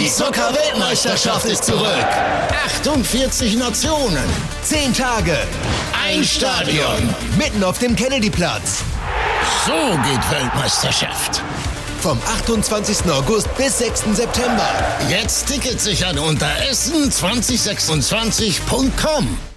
Die Zucker-Weltmeisterschaft ist zurück. 48 Nationen. 10 Tage. Ein Stadion. Mitten auf dem Kennedyplatz. So geht Weltmeisterschaft. Vom 28. August bis 6. September. Jetzt Tickets sichern unter essen2026.com.